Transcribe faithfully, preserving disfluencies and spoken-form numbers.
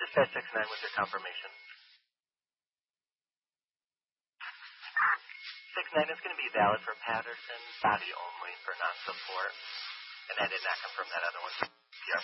Dispatch six nine with your confirmation. six nine is going to be valid for Patterson, body only for non-support. And I did not confirm that other one.